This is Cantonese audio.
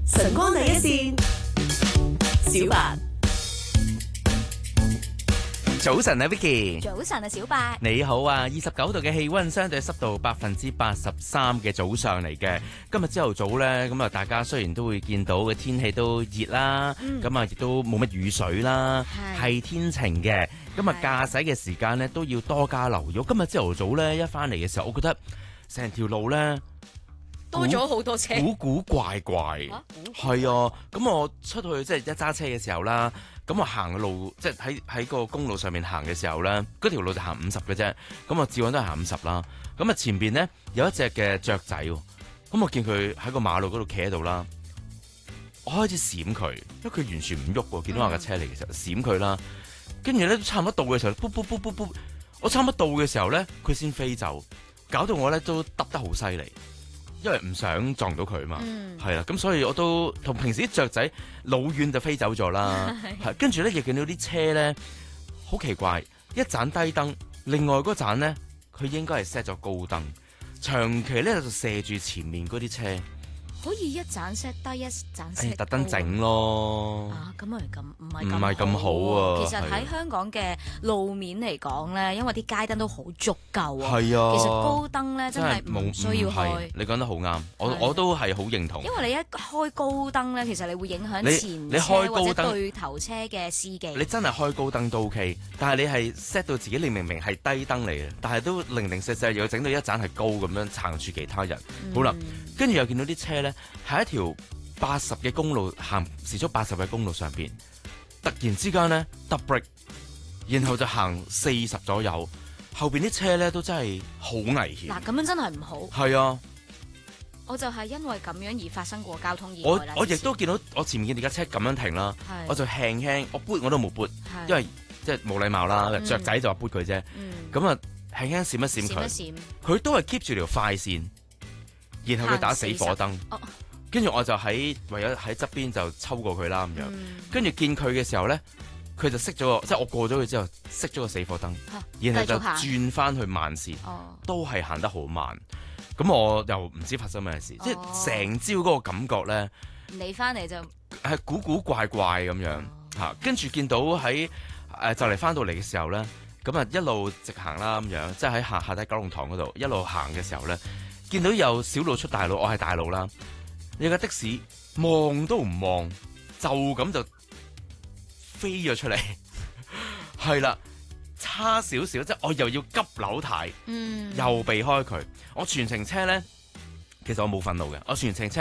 晨光第一線，小白。 早晨啊 Vicky， 早晨啊小白， 你好啊！29度嘅氣溫，相對濕度83%嘅早上嚟嘅。今日朝頭早呢，咁啊大家雖然都會見到嘅天氣都熱啦，咁啊亦都冇乜雨水啦，係天晴嘅。咁啊駕駛嘅時間呢，都要多加留意。今日朝頭早呢，一翻嚟嘅時候，我覺得成條路呢， 多咗好多車， 古怪怪。係啊，咁我出去即係一揸車嘅時候啦。咁我行嘅路，即係喺個公路上面行嘅時候咧，嗰條路就行50嘅啫。咁我照樣都係行50啦。咁啊前邊咧有一隻嘅雀仔，咁我見佢喺個馬路嗰度企喺度啦。我開始閃佢，因為佢完全唔喐喎。見到我架車嚟嘅時候，閃佢啦。跟住咧差唔多到嘅時候，我差唔多到嘅時候咧，佢先飛走，搞到我咧都揼得好犀利。因為唔想撞到佢嘛，係啦，咁所以我都同平時啲雀仔老遠就飛走咗啦。係跟住咧，亦見到啲車咧好奇怪，一盞低燈，另外嗰盞咧佢應該係 set 咗高燈，長期咧就射住前面嗰啲車。 可以一盞 set 低一盞 set 特登整咯。 咁咪咁唔係咁好啊。 其實喺香港嘅路面嚟講咧，因為啲街燈都好足夠啊。 係啊。 其實高燈咧真係唔需要開。 你講得好啱，我都係好認同。 因為你一開高燈咧，其實你會影響前車或者對頭車嘅司機。 你真係開高燈都 OK， 但係你係 set 到自己，你明明係低燈嚟嘅，但係都零零舍舍又整到一盞係高咁樣撐住其他人。好啦，跟住又見到啲車咧。喺一條80嘅公路行時速80嘅公路上邊，突然之間咧 double break， 然後就行40左右，後邊啲車咧都真係好危險。 嗱，咁樣真係唔好。 係啊，我就係因為咁樣而發生過交通意外啦。 我亦都見到我前面見架車咁樣停啦，我就輕輕我撥我都冇撥，因為即係冇禮貌啦，雀仔就話撥佢啫。咁啊輕輕閃一閃佢，佢都係 keep 住條快線，然後佢打死火燈。跟住我就為咗喺側邊就抽過佢啦咁樣，跟住見佢嘅時候咧，佢就熄咗個，即係我過咗佢之後熄咗個死火燈，然後就轉翻去慢線，都係行得好慢。咁我又唔知發生咩事，即係成朝嗰個感覺咧， 你翻嚟就係古怪怪咁樣嚇。跟住見到喺就嚟翻到嚟嘅時候咧，咁啊一路直行啦咁樣，即係喺下低九龍塘嗰度一路行嘅時候咧，見到有小路出大路，我係大路啦。有架的士望都唔望，就咁就飛咗出嚟，係啦，差少少，即係我又要急扭軚，又避開佢。我全程車咧，其實我冇憤怒嘅，我全程車